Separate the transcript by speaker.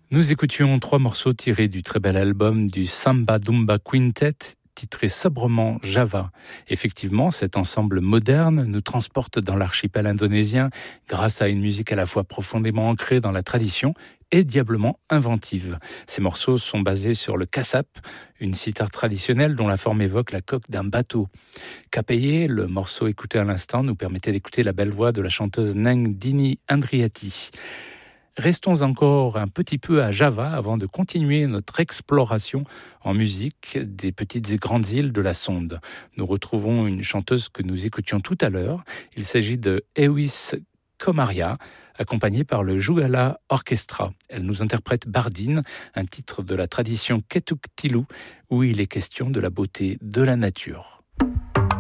Speaker 1: Nous écoutions 3 morceaux tirés du très bel album du Samba Dumba Quintet, titré sobrement Java. Effectivement, cet ensemble moderne nous transporte dans l'archipel indonésien grâce à une musique à la fois profondément ancrée dans la tradition et diablement inventive. Ces morceaux sont basés sur le kasap, une cithare traditionnelle dont la forme évoque la coque d'un bateau. Kapeye, le morceau écouté à l'instant, nous permettait d'écouter la belle voix de la chanteuse Neng Dini Andriati. Restons encore un petit peu à Java avant de continuer notre exploration en musique des petites et grandes îles de la Sonde. Nous retrouvons une chanteuse que nous écoutions tout à l'heure. Il s'agit de Ewis Komaria, accompagnée par le Jugala Orchestra. Elle nous interprète Bardine, un titre de la tradition Ketuk Tilu, où il est question de la beauté de la nature.